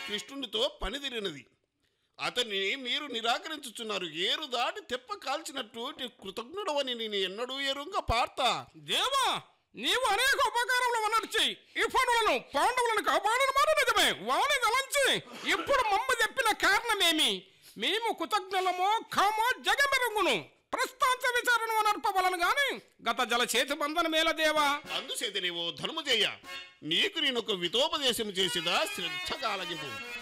కృష్ణునితో పనిదిరినది. అతన్ని మీరు నిరాకరించుచున్నారు. ఏరు దాటి తెప్ప కాల్చినట్టు కృతజ్ఞుడవని నేను ఎన్నడూ ఎరుంగ పార్తా. దేవా, నీవు అనేక ఉపకారములు వనర్చి ఈ పనులను పాండవులను కాపాడని మాట నిజమే. వాని తలంచి ఇప్పుడు మమ్మ చెప్పిన కారణమేమి? మేము కృతజ్ఞలమో కామో జగమెరుగును. ప్రస్తాంత విచారణ నడపవలను గాని గత జల చేతి బంధన మేల దేవా. అందుచేత నీవు ధర్మజేయ, నీకు నేను ఒక వితోపదేశం చేసిదా శ్రద్ధగా ఆలకింపు.